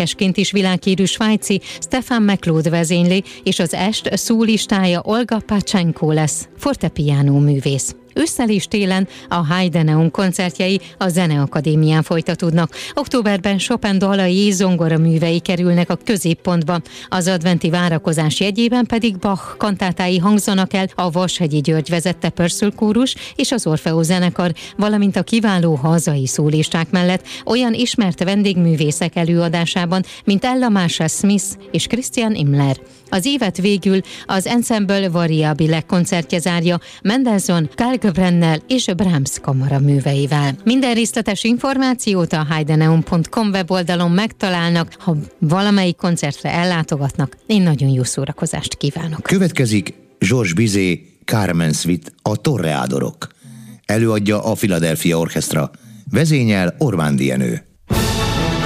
énekesként is világhírű svájci Stefan McLeod vezényli, és az est szólistája Olga Pachenko lesz, fortepiano művész. Ősszel és télen a Heideneum koncertjei a Zeneakadémián folytatódnak. Októberben Chopin dalai és zongora művei kerülnek a középpontba. Az adventi várakozás jegyében pedig Bach kantátái hangzanak el a Vashegyi György vezette Pörsül kórus és az Orfeó zenekar, valamint a kiváló hazai szólisták mellett olyan ismert vendégművészek előadásában, mint Ella Marshall-Smith és Christian Imler. Az évet végül az Ensemble Variabile koncertje zárja Mendelssohn, Kalkbrennel és Brahms kamara műveivel. Minden részletes információt a heideneum.com weboldalon megtalálnak. Ha valamelyik koncertre ellátogatnak, én nagyon jó szórakozást kívánok. Következik Georges Bizet Carmen Suite, a Torreadorok. Előadja a Philadelphia Orchestra. Vezényel Orbán Dienő.